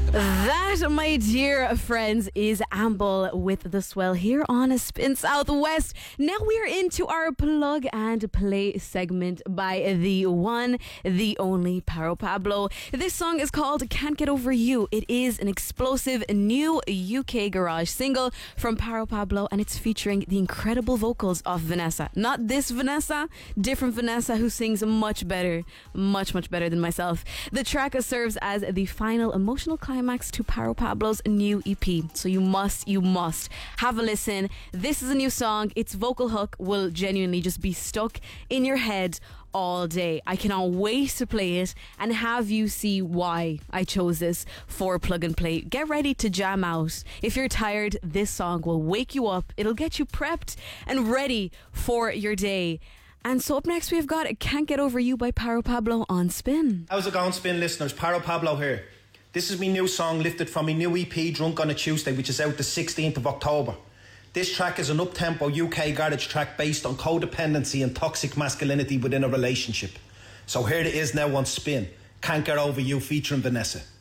That, my dear friends, is Amble with The Swell here on Spin Southwest. Now we're into our plug and play segment by the one, the only Paro Pablo. This song is called Can't Get Over You. It is an explosive new UK garage single from Paro Pablo, and it's featuring the incredible vocals of Vanessa. Not this Vanessa, different Vanessa, who sings much better, much better than myself. The track serves as the final emotional climax to Paro Pablo's new EP. So you must have a listen. This is a new song. Its vocal hook will genuinely just be stuck in your head all day. I cannot wait to play it and have you see why I chose this for plug and play. Get ready to jam out. If you're tired, this song will wake you up. It'll get you prepped and ready for your day. And so up next we've got Can't Get Over You by Paro Pablo on Spin. How's it going, Spin listeners? Paro Pablo here. This is my new song lifted from my new EP, Drunk on a Tuesday, which is out the 16th of October. This track is an up-tempo UK garage track based on codependency and toxic masculinity within a relationship. So here it is now on Spin. Can't Get Over You featuring Vanessa.